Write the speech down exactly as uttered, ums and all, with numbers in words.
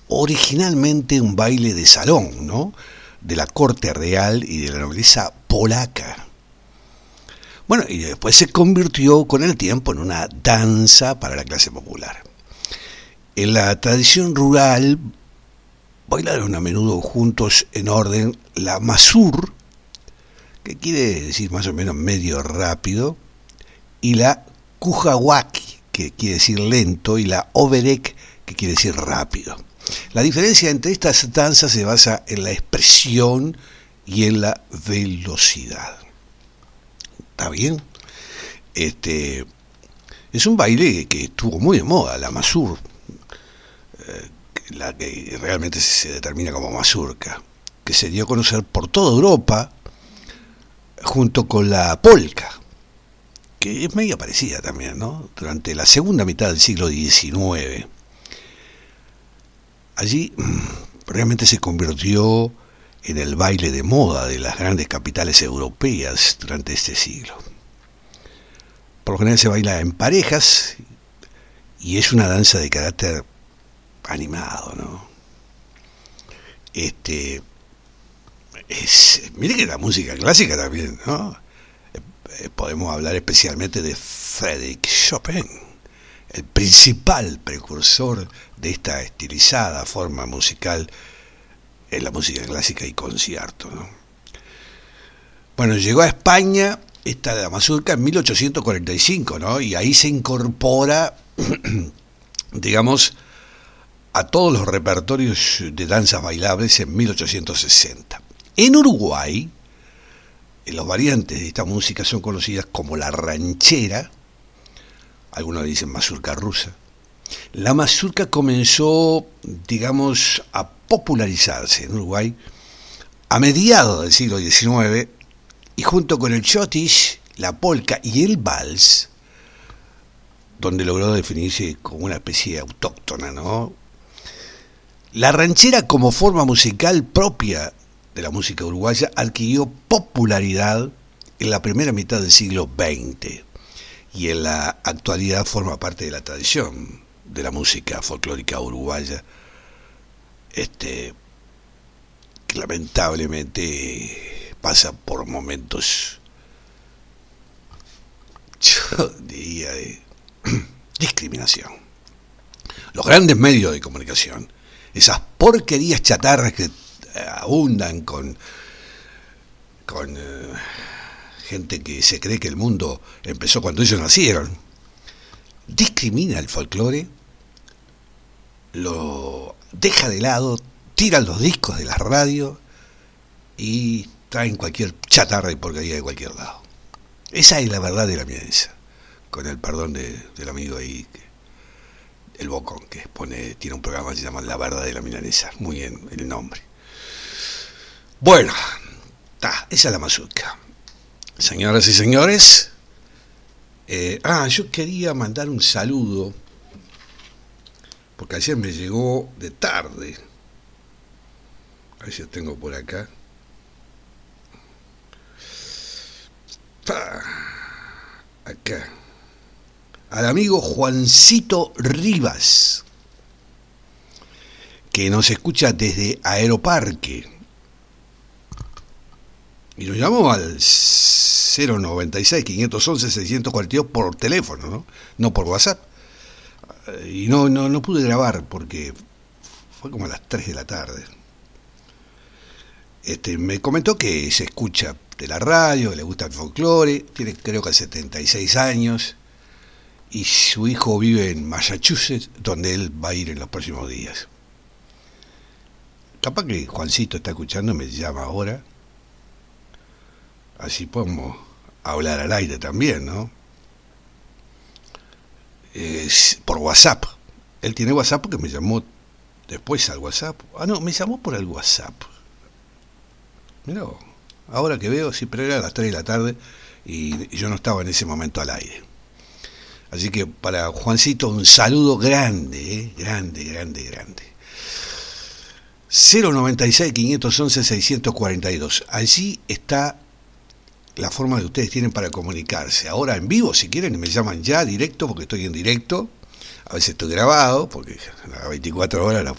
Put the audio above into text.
originalmente un baile de salón, ¿no?, de la corte real y de la nobleza polaca. Bueno, y después se convirtió con el tiempo en una danza para la clase popular. En la tradición rural bailaron a menudo juntos en orden la mazur, que quiere decir más o menos medio rápido, y la kujawaki, que quiere decir lento, y la overek, que quiere decir rápido. La diferencia entre estas danzas se basa en la expresión y en la velocidad. ¿Está bien? Este es un baile que estuvo muy de moda, la mazur, eh, la que realmente se determina como mazurka, que se dio a conocer por toda Europa junto con la polka, que es medio parecida también, ¿no?, durante la segunda mitad del siglo diecinueve. Allí realmente se convirtió en el baile de moda de las grandes capitales europeas durante este siglo. Por lo general se baila en parejas y es una danza de carácter animado, ¿no? Este es, mire que la música clásica también, ¿no? Eh, podemos hablar especialmente de Frédéric Chopin, el principal precursor de esta estilizada forma musical en la música clásica y concierto, ¿no? Bueno, llegó a España esta de la mazurca en mil ochocientos cuarenta y cinco, ¿no? Y ahí se incorpora, digamos, a todos los repertorios de danzas bailables en mil ochocientos sesenta. En Uruguay, los variantes de esta música son conocidas como la ranchera, algunos dicen mazurca rusa. La mazurca comenzó, digamos, a popularizarse en Uruguay a mediados del siglo diecinueve, y junto con el chotis, la polka y el vals, donde logró definirse como una especie autóctona, ¿no? La ranchera, como forma musical propia de la música uruguaya, adquirió popularidad en la primera mitad del siglo veinte y en la actualidad forma parte de la tradición de la música folclórica uruguaya, este, que lamentablemente pasa por momentos, yo diría, de discriminación. Los grandes medios de comunicación, esas porquerías chatarras que abundan con, con uh, gente que se cree que el mundo empezó cuando ellos nacieron, discrimina el folclore, lo deja de lado, tiran los discos de la radio y traen cualquier chatarra y porquería de cualquier lado. Esa es la verdad de la milanesa, con el perdón de, del amigo ahí, el Bocón, que pone, tiene un programa que se llama La Verdad de la Milanesa, muy bien el nombre. Bueno, ta, esa es la mazurca. Señoras y señores, eh, ah, yo quería mandar un saludo, porque ayer me llegó de tarde, a ver si lo tengo por acá, ta, acá, al amigo Juancito Rivas, que nos escucha desde Aeroparque, y nos llamó al cero noventa y seis, quinientos once, seiscientos cuarenta y dos por teléfono, ¿no? No por WhatsApp. Y no, no, no pude grabar porque fue como a las tres de la tarde. Este, me comentó que se escucha de la radio, que le gusta el folclore, tiene creo que setenta y seis años, y su hijo vive en Massachusetts, donde él va a ir en los próximos días. Capaz que Juancito está escuchando, me llama ahora, así podemos hablar al aire también, ¿no? Es por WhatsApp. Él tiene WhatsApp porque me llamó después al WhatsApp. Ah, no, me llamó por el WhatsApp. Mirá, ahora que veo, sí, pero era a las tres de la tarde y yo no estaba en ese momento al aire. Así que para Juancito un saludo grande, ¿eh? grande, grande, grande. cero noventa y seis, quinientos once, seiscientos cuarenta y dos. Allí está la forma que ustedes tienen para comunicarse. Ahora en vivo, si quieren, me llaman ya directo, porque estoy en directo. A veces estoy grabado, porque a las veinticuatro horas